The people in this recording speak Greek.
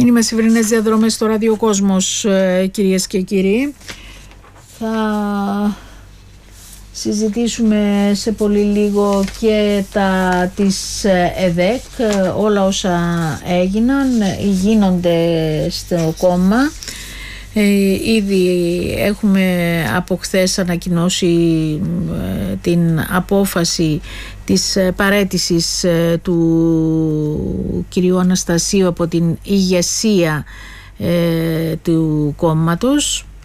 Είναι οι μεσημερινές διαδρομές στο Ραδιοκόσμος, κυρίες και κύριοι. Θα συζητήσουμε σε πολύ λίγο και της ΕΔΕΚ, όλα όσα γίνονται στο κόμμα. Ήδη έχουμε από χθες ανακοινώσει την απόφαση της παραίτησης του κυρίου Αναστασίου από την ηγεσία του κόμματος.